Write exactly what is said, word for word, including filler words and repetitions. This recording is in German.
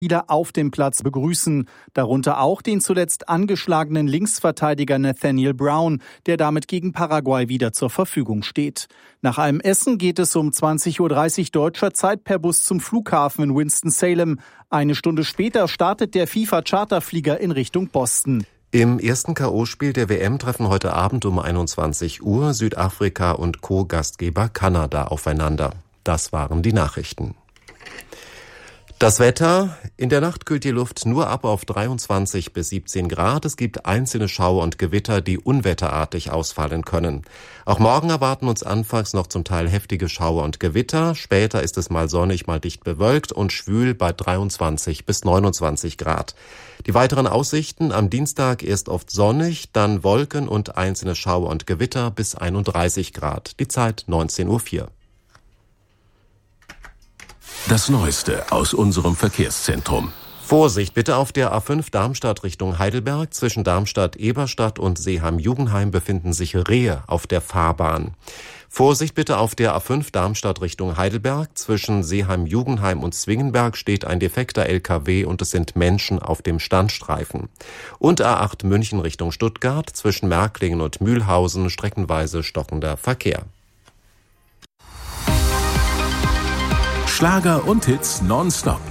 wieder auf dem Platz begrüßen. Darunter auch den zuletzt angeschlagenen Linksverteidiger Nathaniel Brown, der damit gegen Paraguay wieder zur Verfügung steht. Nach einem Essen geht es um zwanzig Uhr dreißig deutscher Zeit per Bus zum Flughafen in Winston-Salem. Eine Stunde später startet der FIFA-Charterflieger in Richtung Boston. Im ersten K O-Spiel der W M treffen heute Abend um einundzwanzig Uhr Südafrika und Co-Gastgeber Kanada aufeinander. Das waren die Nachrichten. Das Wetter: In der Nacht kühlt die Luft nur ab auf dreiundzwanzig bis siebzehn Grad. Es gibt einzelne Schauer und Gewitter, die unwetterartig ausfallen können. Auch morgen erwarten uns anfangs noch zum Teil heftige Schauer und Gewitter. Später ist es mal sonnig, mal dicht bewölkt und schwül bei dreiundzwanzig bis neunundzwanzig Grad. Die weiteren Aussichten: am Dienstag erst oft sonnig, dann Wolken und einzelne Schauer und Gewitter bis einunddreißig Grad. Die Zeit neunzehn Uhr vier. Das Neueste aus unserem Verkehrszentrum. Vorsicht bitte auf der A fünf Darmstadt Richtung Heidelberg. Zwischen Darmstadt-Eberstadt und Seeheim-Jugenheim befinden sich Rehe auf der Fahrbahn. Vorsicht bitte auf der A fünf Darmstadt Richtung Heidelberg. Zwischen Seeheim-Jugenheim und Zwingenberg steht ein defekter L K W und es sind Menschen auf dem Standstreifen. Und A acht München Richtung Stuttgart. Zwischen Märklingen und Mühlhausen streckenweise stockender Verkehr. Schlager und Hits nonstop